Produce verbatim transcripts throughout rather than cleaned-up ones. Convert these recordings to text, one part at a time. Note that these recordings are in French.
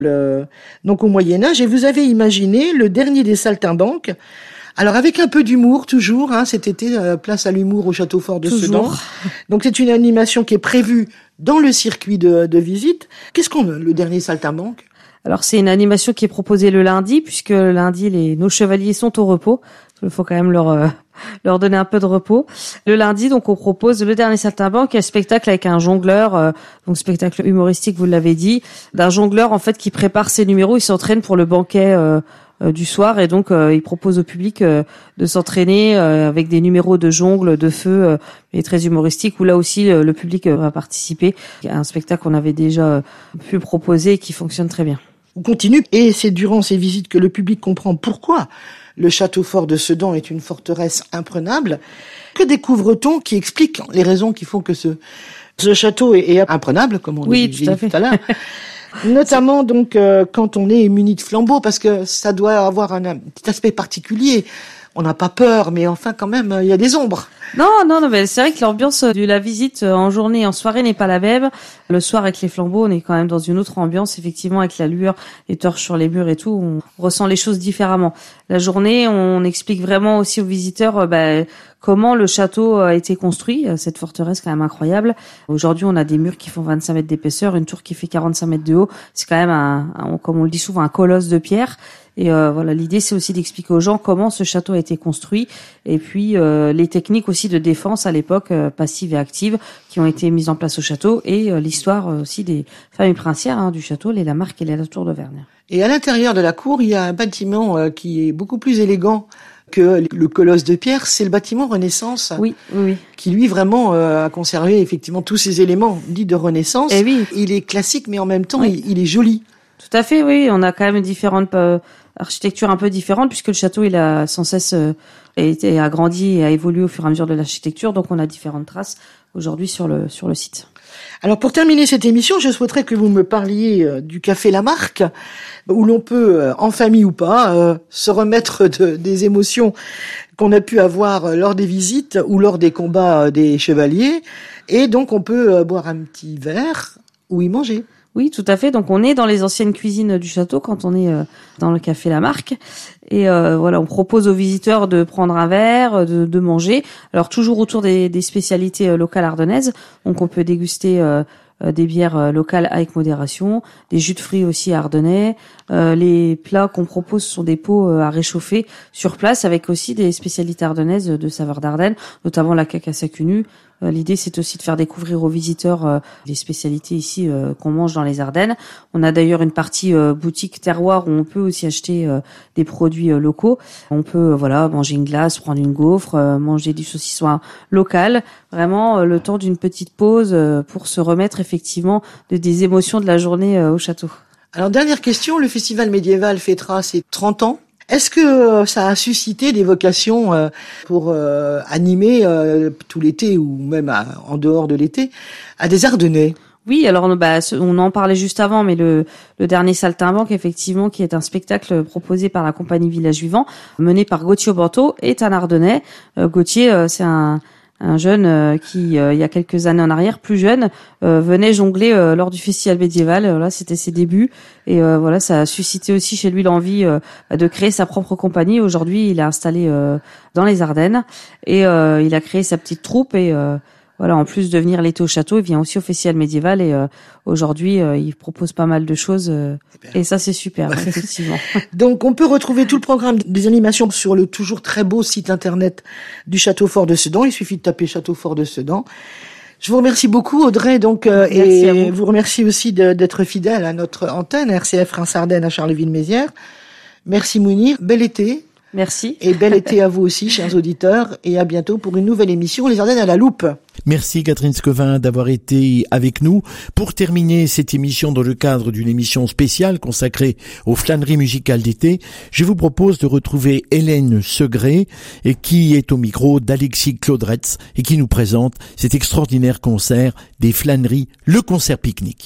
le, donc au Moyen-Âge, et vous avez imaginé le dernier des saltimbanques. Alors avec un peu d'humour toujours, hein, cet été, euh, place à l'humour au Château Fort de toujours. Sedan. Donc c'est une animation qui est prévue dans le circuit de, de visite. Qu'est-ce qu'on a, le dernier saltimbanque? Alors c'est une animation qui est proposée le lundi, puisque le lundi les nos chevaliers sont au repos. Il faut quand même leur euh, leur donner un peu de repos. Le lundi, donc on propose le dernier saltimbanque, un spectacle avec un jongleur, euh, donc spectacle humoristique, vous l'avez dit, d'un jongleur en fait qui prépare ses numéros, il s'entraîne pour le banquet euh, euh, du soir, et donc euh, il propose au public euh, de s'entraîner euh, avec des numéros de jongle, de feu, euh, et très humoristique, où là aussi euh, le public euh, va participer. Il y a un spectacle qu'on avait déjà euh, pu proposer et qui fonctionne très bien. On continue, et c'est durant ces visites que le public comprend pourquoi le château fort de Sedan est une forteresse imprenable. Que découvre-t-on qui explique les raisons qui font que ce, ce château est, est imprenable, comme on oui, l'a dit tout à, tout à l'heure. Notamment donc euh, quand on est muni de flambeaux, parce que ça doit avoir un, un petit aspect particulier. On n'a pas peur, mais enfin quand même, il y a des ombres. Non, non, non, mais c'est vrai que l'ambiance de la visite en journée et en soirée n'est pas la même. Le soir, avec les flambeaux, on est quand même dans une autre ambiance, effectivement, avec la lueur, les torches sur les murs et tout, on ressent les choses différemment. La journée, on explique vraiment aussi aux visiteurs bah, comment le château a été construit, cette forteresse quand même incroyable. Aujourd'hui, on a des murs qui font vingt-cinq mètres d'épaisseur, une tour qui fait quarante-cinq mètres de haut. C'est quand même, un, un, comme on le dit souvent, un colosse de pierre. Et euh, voilà, l'idée c'est aussi d'expliquer aux gens comment ce château a été construit, et puis euh, les techniques aussi de défense à l'époque, euh, passive et active, qui ont été mises en place au château, et euh, l'histoire aussi des familles princières hein, du château, les Lamarque et les Latour d'Auvergne. Et à l'intérieur de la cour, il y a un bâtiment euh, qui est beaucoup plus élégant que le colosse de pierre, c'est le bâtiment Renaissance. Oui, oui, oui. Qui lui vraiment euh, a conservé effectivement tous ces éléments dits de Renaissance. Et oui. Il est classique, mais en même temps, oui. il, il est joli. Tout à fait, oui. On a quand même différentes euh, architectures un peu différentes, puisque le château, il a sans cesse euh, été agrandi et a évolué au fur et à mesure de l'architecture. Donc, on a différentes traces aujourd'hui sur le sur le site. Alors, pour terminer cette émission, je souhaiterais que vous me parliez euh, du Café Lamarque, où l'on peut, euh, en famille ou pas, euh, se remettre de, des émotions qu'on a pu avoir euh, lors des visites ou lors des combats euh, des chevaliers. Et donc, on peut euh, boire un petit verre ou y manger. Oui, tout à fait. Donc, on est dans les anciennes cuisines du château quand on est euh, dans le Café Lamarque. Et euh, voilà, on propose aux visiteurs de prendre un verre, de, de manger. Alors, toujours autour des, des spécialités euh, locales ardennaises. Donc, on peut déguster euh, euh, des bières euh, locales avec modération, des jus de fruits aussi ardennais. Euh, les plats qu'on propose sont des pots euh, à réchauffer sur place, avec aussi des spécialités ardennaises de saveurs d'Ardennes, notamment la cacasse à cul nu. L'idée, c'est aussi de faire découvrir aux visiteurs euh, les spécialités ici euh, qu'on mange dans les Ardennes. On a d'ailleurs une partie euh, boutique terroir où on peut aussi acheter euh, des produits euh, locaux. On peut euh, voilà manger une glace, prendre une gaufre, euh, manger du saucisson local. Vraiment euh, le temps d'une petite pause euh, pour se remettre effectivement de, des émotions de la journée euh, au château. Alors, dernière question, le festival médiéval fêtera ses trente ans. Est-ce que ça a suscité des vocations euh, pour euh, animer euh, tout l'été ou même à, en dehors de l'été à des Ardennais? Oui, alors bah, on en parlait juste avant, mais le, le dernier Saltimbanque, effectivement, qui est un spectacle proposé par la compagnie Village Vivant, mené par Gauthier Aubanteau, est un Ardennais. Euh, Gauthier, euh, c'est un un jeune euh, qui, euh, il y a quelques années en arrière, plus jeune, euh, venait jongler euh, lors du festival médiéval. Voilà, c'était ses débuts. Et euh, voilà, ça a suscité aussi chez lui l'envie euh, de créer sa propre compagnie. Aujourd'hui, il est installé euh, dans les Ardennes et euh, il a créé sa petite troupe. Et euh, voilà, en plus de venir l'été au château, il vient aussi au festival médiéval. Et euh, aujourd'hui, euh, il propose pas mal de choses. Euh, et ça, c'est super, effectivement. Donc, on peut retrouver tout le programme des animations sur le toujours très beau site internet du Château Fort de Sedan. Il suffit de taper Château Fort de Sedan. Je vous remercie beaucoup, Audrey, donc, euh, et vous. vous remercie aussi de, d'être fidèle à notre antenne R C F Reims-Ardennes à Charleville-Mézières. Merci Mounir, bel été. Merci. Et bel été à vous aussi, chers auditeurs, et à bientôt pour une nouvelle émission Les Ardennes à la loupe. Merci Catherine Scovin d'avoir été avec nous. Pour terminer cette émission dans le cadre d'une émission spéciale consacrée aux flâneries musicales d'été, je vous propose de retrouver Hélène Segré, et qui est au micro d'Alexis Claudretz et qui nous présente cet extraordinaire concert des flâneries, le concert pique-nique.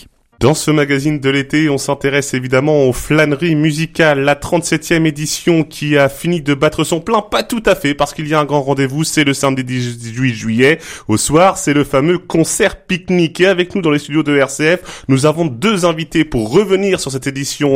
Dans ce magazine de l'été, on s'intéresse évidemment aux flâneries musicales, la trente-septième édition qui a fini de battre son plein, pas tout à fait, parce qu'il y a un grand rendez-vous, c'est le samedi dix-huit juillet. Au soir, c'est le fameux concert pique-nique. Et avec nous dans les studios de R C F, nous avons deux invités pour revenir sur cette édition